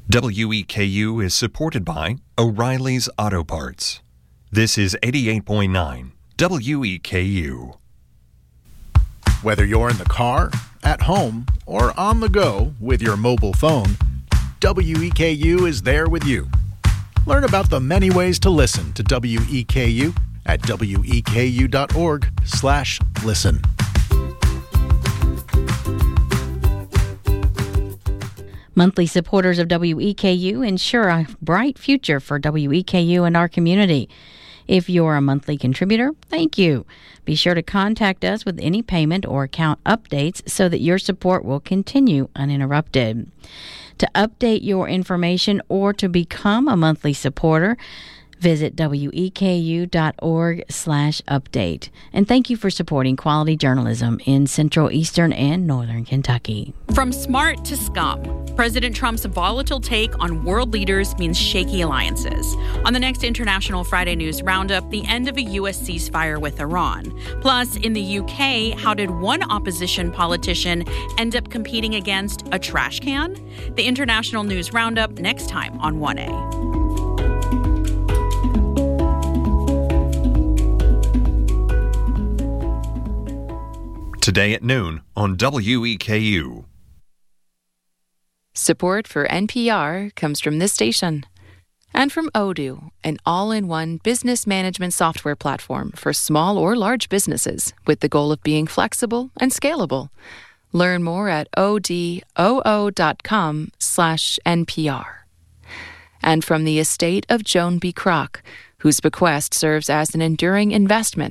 WEKU is supported by O'Reilly's Auto Parts. This is 88.9 WEKU. Whether you're in the car, at home, or on the go with your mobile phone, WEKU is there with you. Learn about the many ways to listen to WEKU at weku.org/listen. Monthly supporters of WEKU ensure a bright future for WEKU and our community. If you're a monthly contributor, thank you. Be sure to contact us with any payment or account updates so that your support will continue uninterrupted. To update your information or to become a monthly supporter, visit weku.org/update. And thank you for supporting quality journalism in Central, Eastern, and Northern Kentucky. From smart to scum, President Trump's volatile take on world leaders means shaky alliances. On the next International Friday News Roundup, the end of a U.S. ceasefire with Iran. Plus, in the UK, how did one opposition politician end up competing against a trash can? The International News Roundup next time on 1A. Today at noon on WEKU. Support for NPR comes from this station and from Odoo, an all-in-one business management software platform for small or large businesses with the goal of being flexible and scalable. Learn more at odoo.com/NPR. And from the estate of Joan B. Kroc, whose bequest serves as an enduring investment